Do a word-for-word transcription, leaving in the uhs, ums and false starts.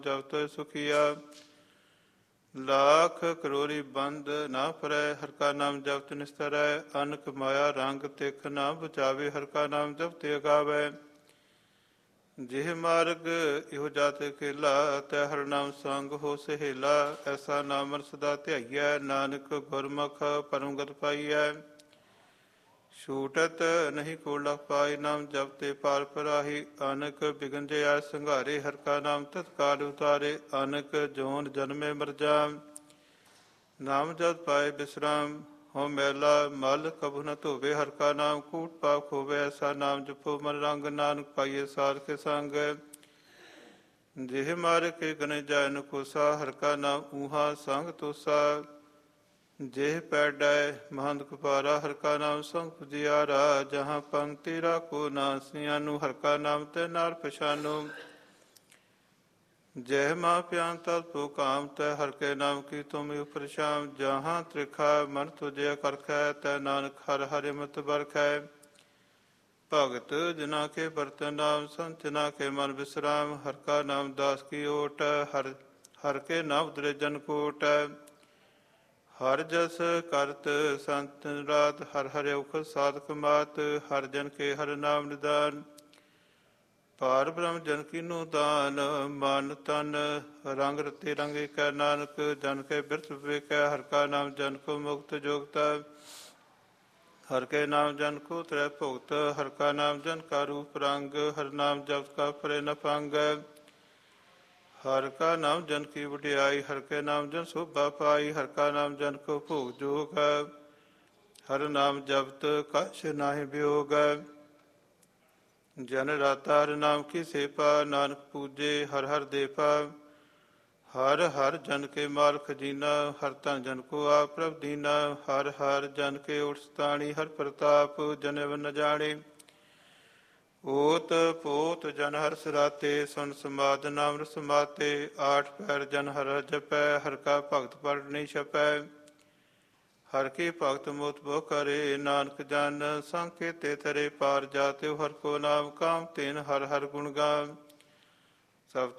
ਜਬ ਤੋ ਸੁਖੀਆ। ਲਾਖ ਕਰੋੜੀ ਬੰਦ ਨਾ ਫਰੈ, ਹਰਿ ਕਾ ਨਾਮ ਜਪਤ ਨਿਸਤਰੈ। ਅਨਕ ਮਾਇਆ ਰੰਗ ਤਿਖ ਨਾ ਬਚਾਵੇ, ਹਰਿ ਕਾ ਨਾਮ ਜਪਤ ਅਗਾਵੈ। ਜਿਹ ਮਾਰਗ ਇਹੋ ਜਾਤ ਖੇਲਾ, ਤੈ ਹਰਿ ਨਾਮ ਸੰਗ ਹੋ ਸਹੇਲਾ। ਐਸਾ ਨਾਮਰ ਸਦਾ ਧਿਆਈਐ, ਨਾਨਕ ਗੁਰਮੁਖ ਪਰਮਗਤ ਪਾਈਐ। ਛੂਟਤ ਨਹੀਂ ਕੋ ਲਖ ਪਾਈ, ਨਾਮ ਜਪਤੇ ਪਾਰ ਪਰਾਹੀ। ਅਨਕ ਬਿਗਨ ਜੈ ਸੰਘਾਰੇ, ਹਰਿ ਕਾ ਨਾਮ ਤਤਕਾਲ ਉਤਾਰੇ। ਅਨਕ ਜੋਨ ਜਨਮੇ ਮਰ ਜਾਮ, ਨਾਮ ਜਪ ਪਾਏ ਬਿਸਰਾਮ। ਹੋ ਮੈਲਾ ਮਲ ਕਬੂ ਨ ਧੋਵੇ, ਹਰਿ ਕਾ ਨਾਮ ਕੂਟ ਪਾਪ ਖੋਵੇ। ਐਸਾ ਨਾਮ ਜਪੋ ਮਨ ਰੰਗ, ਨਾਨਕ ਪਾਈਏ ਸਾਧ ਕੇ ਸੰਗ। ਜਿਹ ਮਾਰ ਕੇ ਗਨ ਜਾਇ ਨ ਕੋਸਾ, ਹਰਿ ਕਾ ਨਾਮ ਊਹਾ ਸੰਗ ਤੋਸਾ। ਜਿਹ ਪੈਡੈ ਮਹੰਤ ਕੁਪਾਰਾ, ਹਰਿ ਕਾ ਨਾਮ ਸੰਗ ਪੁਜਿਆਰਾ। ਜਹਾਂ ਪੰਕਤੀ ਰਾਖੋ ਨਾਸਿਆਨੂੰ, ਹਰਿ ਕਾ ਨਾਮ ਤੈ ਨਾਰ ਪਛਾਨੋ। ਜਹ ਮਾਂ ਪਿਆਨ ਤਤਪੋ ਕਾਮ, ਤੈ ਹਰਿ ਕੇ ਨਾਮ ਕੀ ਤੁਮ ਉਪਰ ਸ਼ਾਮ। ਜਹਾਂ ਤ੍ਰਿਖਾ ਮਨ ਤੁਜਿਆ ਕਰਖੈ, ਤੈ ਨਾਨਕ ਹਰਿ ਹਰਿ ਮਤ ਬਰਖੈ। ਭਗਤ ਜਨਾ ਕੇ ਬਰਤਨ ਨਾਮ, ਸੰਤ ਜਨਾ ਕੇ ਮਨ ਵਿਸਰਾਮ। ਹਰਿ ਕਾ ਨਾਮ ਦਾਸ ਕੀ ਓਟ, ਹਰਿ ਹਰਿ ਕੇ ਨਾਮ ਉਦਰੇ ਜਨ ਕੋਟ। ਹਰਿ ਜਸ ਕਰਤ ਸੰਤ ਰਾਤ, ਹਰਿ ਹਰਿ ਔਖਦ ਸਾਧਕ ਮਾਤ। ਹਰਿ ਜਨ ਕੇ ਹਰਿ ਨਾਮ ਨਿਦਾਨ, ਪਾਰ ਬ੍ਰਹਮ ਜਨ ਕੀਨੂ ਦਾਨ। ਮਨ ਤਨ ਰੰਗ ਰਤੇ ਰੰਗ ਏਕੈ, ਨਾਨਕ ਜਨ ਕੇ ਬਿਰਥ ਵਿਵੇਕੈ। ਹਰਿ ਕਾ ਨਾਮ ਜਨ ਕੋ ਮੁਕਤ ਜੋਗਤੈ, ਹਰਿ ਕੇ ਨਾਮ ਜਨ ਕੋ ਤ੍ਰੈ ਭੁਗਤ। ਹਰਿ ਕਾ ਨਾਮ ਜਨ ਕਾ ਰੂਪ ਰੰਗ, ਹਰਿ ਨਾਮ ਜਪਤ ਕਾ ਪਰੇ ਨ ਭੰਗ। ਹਰਿ ਕਾ ਨਾਮ ਜਨ ਕੀ ਵਡਿਆਈ, ਹਰਿ ਕੇ ਨਾਮ ਜਨ ਸੋਭਾ ਪਾਈ। ਹਰਿ ਕਾ ਨਾਮ ਜਨ ਕੋ ਭੋਗ ਜੋਗ, ਹਰਿ ਨਾਮ ਜਪਤ ਕਛ ਨਾਹਿ ਵਿਯੋਗ। ਜਨ ਰਾਤਾ ਹਰਿ ਨਾਮ ਕੀ ਸੇਪਾ, ਨਾਨਕ ਪੂਜੇ ਹਰਿ ਹਰਿ ਦੇਪਾ। ਹਰਿ ਹਰਿ ਜਨ ਕੇ ਮਾਲ ਖਜੀਨਾ, ਹਰਿ ਧਨ ਜਨ ਕੋ ਆਪ ਪ੍ਰਭ ਦੀਨਾ। ਹਰਿ ਹਰਿ ਜਨ ਕੇ ਓਟ ਸਤਾਣੀ, ਹਰਿ ਪ੍ਰਤਾਪ ਜਨਮ ਨ ਜਾਣੇ। ਓਤ ਪੋਤ ਜਨ ਹਰਿ ਸਰਾਤੇ, ਸੁਨ ਸਮਾਦ ਨਾਮ ਰਸ ਮਾਤੇ। ਆਠ ਪੈਰ ਜਨ ਹਰਿ ਜਪੈ, ਹਰਿ ਕਾ ਭਗਤ ਪਲਟ ਨਹੀਂ ਛਪੈ। ਹਰਿ ਕੀ ਭਗਤ ਮੋਤ ਬਹੁ ਕਰੇ, ਨਾਨਕ ਜਨ ਸੰਗ ਕੇਤੇ ਤਰੇ। ਪਾਰ ਜਾਤਿ ਹਰਿ ਕੋ ਨਾਮ, ਕਾਮ ਤੇਨ ਹਰਿ ਹਰਿ ਗੁਣ ਗਾਮ। ਸਭ